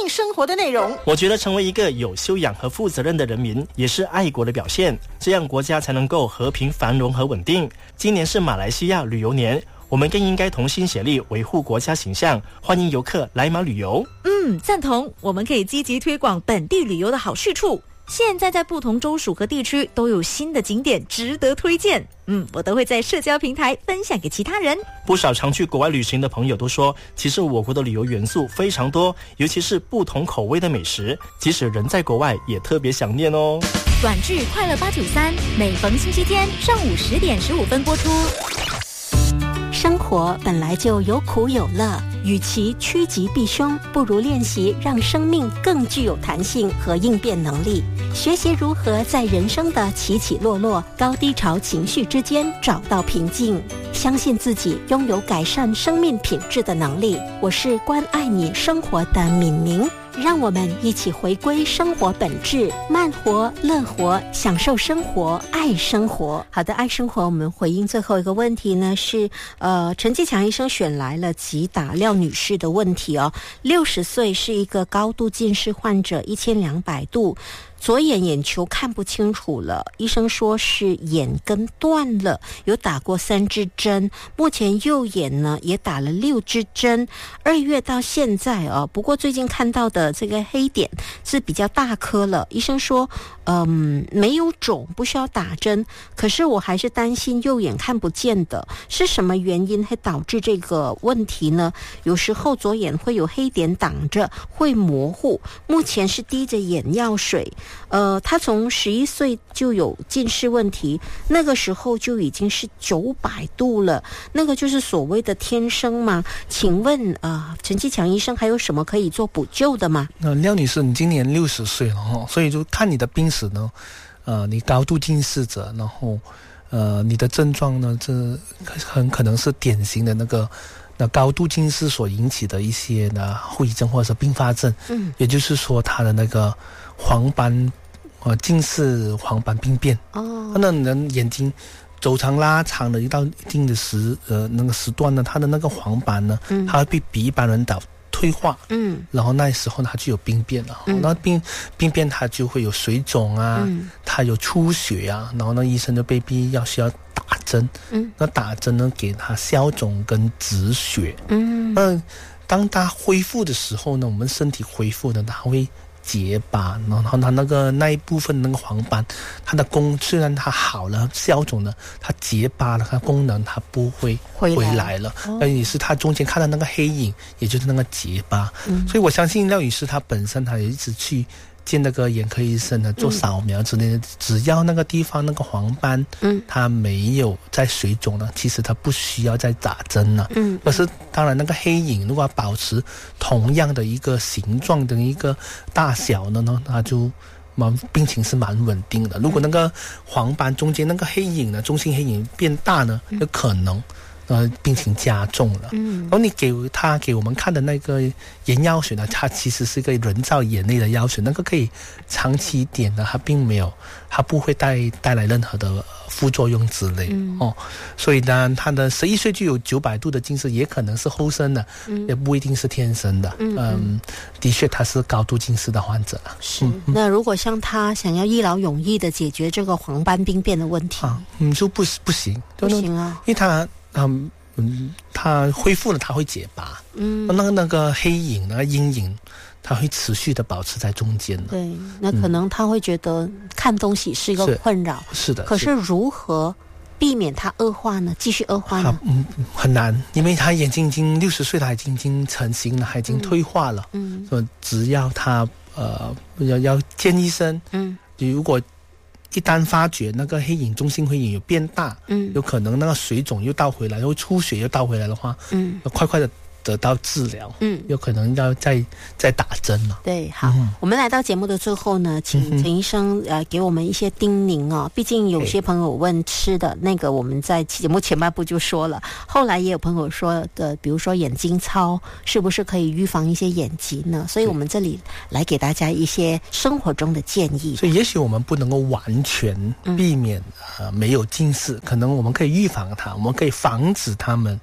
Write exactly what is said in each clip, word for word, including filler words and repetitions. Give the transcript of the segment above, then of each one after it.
命生活的内容。 我觉得成为一个有修养和负责任的人民，也是爱国的表现，这样国家才能够和平繁荣和稳定。今年是马来西亚旅游年，我们更应该同心协力维护国家形象，欢迎游客来马旅游。 嗯，赞同。我们可以积极推广本地旅游的好去处。现在在不同州属和地区都有新的景点值得推荐，嗯，我都会在社交平台分享给其他人。 不少常去国外旅行的朋友都说，其实我国的旅游元素非常多，尤其是不同口味的美食，即使人在国外也特别想念哦。 短剧快乐八九三，每逢星期天上午十点十五分播出。 生活本来就有苦有乐，与其趋吉避凶，不如练习让生命更具有弹性和应变能力，学习如何在人生的起起落落、高低潮情绪之间找到平静，相信自己拥有改善生命品质的能力。我是关爱你生活的敏明，让我们一起回归生活本质，慢活、乐活，享受生活，爱生活。好的，爱生活，我们回应最后一个问题呢，是呃，陈继强医生选来了击打廖女士的问题哦。六十岁，是一个高度近视患者，一千两百度。左眼眼球看不清楚了，医生说是眼根断了，有打过三支针，目前右眼呢也打了六支针，二月到现在啊，不过最近看到的这个黑点是比较大颗了，医生说嗯没有肿，不需要打针，可是我还是担心右眼看不见的，是什么原因会导致这个问题呢？有时候左眼会有黑点挡着，会模糊，目前是滴着眼药水。呃，他从十一岁就有近视问题，那个时候就已经是九百度了，那个就是所谓的天生嘛。请问呃，陈继强医生还有什么可以做补救的吗？ 那廖女士，你今年六十岁了哈，所以就看你的病史呢，呃，你高度近视者，然后呃，你的症状呢，这很可能是典型的那个。那高度近视所引起的一些呢后遗症或者是并发症，嗯，也就是说他的那个黄斑，呃，近视黄斑病变，哦，那你的眼睛走长拉长的一到一定的时呃那个时段呢，它的那个黄斑呢，嗯，它会比比一般人早退化，嗯，然后那时候它就有病变了，嗯，那病病变它就会有水肿啊，嗯，它有出血啊，然后那医生就被逼要需要打针，嗯，那打针呢给它消肿跟止血，嗯，那当它恢复的时候呢，我们身体恢复呢，它会结疤，然后它那个那一部分那个黄斑，它的功虽然它好了消肿了，它结疤了，它功能它不会回来了，那也是它中间看到那个黑影，也就是那个结疤，嗯，所以我相信廖女士她本身她也一直去见那个眼科医生呢，做扫描之类的，嗯，只要那个地方那个黄斑，嗯，它没有在水肿了，其实它不需要再打针了，嗯，可是当然那个黑影如果保持同样的一个形状的一个大小呢，呢，它就蛮病情是蛮稳定的。如果那个黄斑中间那个黑影呢，中性黑影变大呢，有可能。呃，病情加重了。嗯，然后你给他给我们看的那个眼药水呢，它其实是一个人造眼泪的药水，那个可以长期一点的，它并没有，它不会带带来任何的副作用之类，嗯，哦。所以呢，他的十一岁就有九百度的近视，也可能是后生的，嗯，也不一定是天生的。嗯，嗯的确他是高度近视的患者了。 是，嗯，那如果像他想要一劳永逸的解决这个黄斑病变的问题， 啊，嗯，就不不行， 不行啊， 因为他。嗯嗯，它恢复了，它会结疤。嗯，那个那个黑影、那个阴影，它会持续的保持在中间的。 对，那可能他会觉得看东西是一个困扰。 是, 是的。 可是如何避免它恶化呢？继续恶化呢？ 嗯，很难，因为他眼睛已经六十岁了，他已经已经成型了，还已经退化了。嗯，所以只要他呃要要见医生。嗯，如果。一旦发觉那个黑影中性黑影有变大，嗯，有可能那个水肿又倒回来，然后出血又倒回来的话，嗯，要快快的得到治疗，嗯，有可能要再再打针了。 对，好，嗯，我们来到节目的最后呢，请陈医生，嗯，呃给我们一些叮咛哦。毕竟有些朋友问吃的那个，我们在节目前半部就说了，后来也有朋友说的，比如说眼睛操是不是可以预防一些眼疾呢？所以我们这里来给大家一些生活中的建议。 所以也许我们不能够完全避免，嗯，呃没有近视，可能我们可以预防它，我们可以防止他们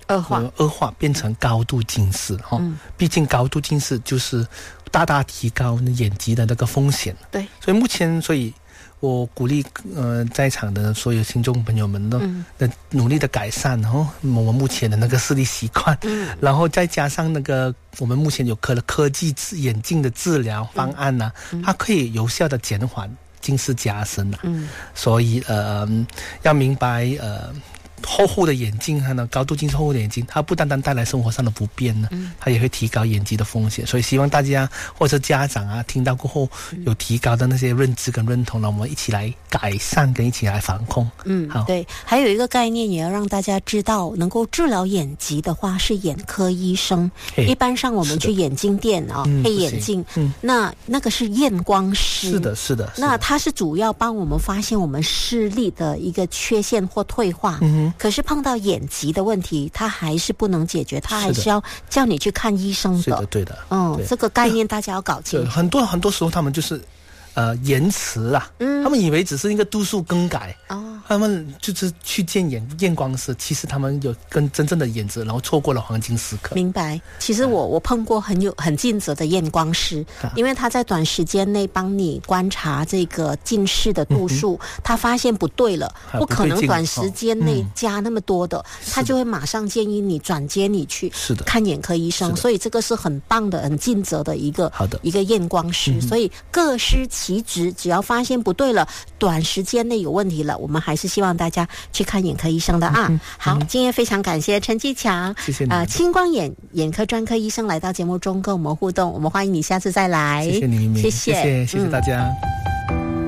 恶化、 呃、恶化变成高度近视哈、哦嗯。毕竟高度近视就是大大提高眼疾的那个风险。 对， 所以目前，所以我鼓励呃在场的所有听众朋友们呢，嗯、的努力的改善哦我们目前的那个视力习惯，嗯，然后再加上那个我们目前有科科技眼镜的治疗方案呢、啊嗯嗯，它可以有效的减缓近视加深啊。嗯，所以呃要明白呃。厚厚的眼镜和呢高度近视厚厚的眼镜，它不单单带来生活上的不便呢，嗯、它也会提高眼疾的风险。所以希望大家或者家长啊，听到过后有提高的那些认知跟认同了，我们一起来改善跟一起来防控。 嗯，好，对，还有一个概念也要让大家知道，能够治疗眼疾的话是眼科医生。一般上我们去眼镜店啊，配眼镜，嗯，那那个是验光师。 是的，是的。 那他是主要帮我们发现我们视力的一个缺陷或退化。嗯。可是碰到眼疾的问题，他还是不能解决，他还是要叫你去看医生的。 是的，对的。 嗯，这个概念大家要搞清楚。 很多很多时候他们就是呃延迟啊，嗯，他们以为只是一个度数更改哦，他们就是去见眼验光师，其实他们有跟真正的眼疾，然后错过了黄金时刻。 明白。其实我、嗯、我碰过很有很尽责的验光师、啊，因为他在短时间内帮你观察这个近视的度数，嗯、他发现不对了，不可能短时间内加那么多的，哦嗯、他就会马上建议你转接你去看眼科医生。所以这个是很棒的、很尽责的一个好的一个验光师。嗯、所以各司其职，只要发现不对了，短时间内有问题了，我们还是希望大家去看眼科医生的啊。嗯、好，今天非常感谢陈继强， 谢谢你。 呃，青光眼眼科专科医生来到节目中跟我们互动，我们欢迎你下次再来。 谢谢你， 谢谢， 谢谢，谢谢大家。嗯